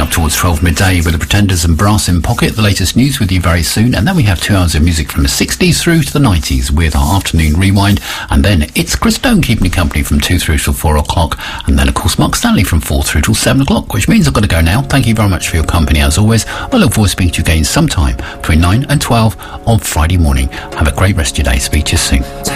up towards 12 midday with the Pretenders and Brass in Pocket. The latest news with you very soon. And then we have 2 hours of music from the 60s through to the 90s with our afternoon rewind. And then it's Chris Stone keeping you company from 2 through till 4 o'clock. And then, of course, Mark Stanley from 4 through till 7 o'clock, which means I've got to go now. Thank you very much for your company, as always. I look forward to speaking to you again sometime between 9 and 12 on Friday morning. Have a great rest of your day. Speak to you soon.